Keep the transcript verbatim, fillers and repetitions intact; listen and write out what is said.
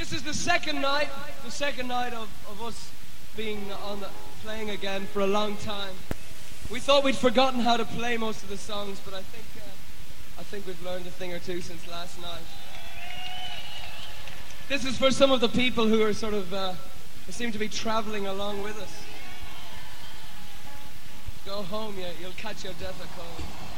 This is the second night, the second night of, of us being on the, playing again for a long time. We thought we'd forgotten how to play most of the songs, but I think uh, I think we've learned a thing or two since last night. This is for some of the people who are sort of uh, who seem to be traveling along with us. Go home, you, you'll catch your death of cold.